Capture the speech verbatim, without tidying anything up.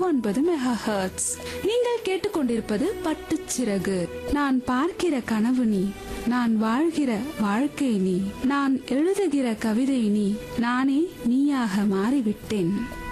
ஒன்பது mega hertz. நீங்கள் கேட்டுக்கொண்டிருப்பது பட்டுச்சிறகு. நான் பார்க்கிற கனவு நீ, நான் வாழ்கிற வாழ்க்கை நீ, நான் எழுதுகிற கவிதை நீ, நானே நீயாக மாறிவிட்டேன்.